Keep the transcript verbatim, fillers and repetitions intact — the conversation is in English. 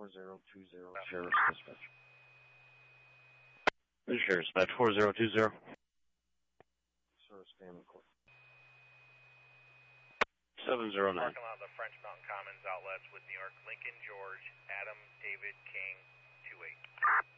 four zero two zero, Sheriff's Dispatch. This is Sheriff's Dispatch four zero two zero. Service Family Court. seven zero nine. Parking lot of the French Mountain Commons outlets with New York, Lincoln, George, Adam, David, King, two eight.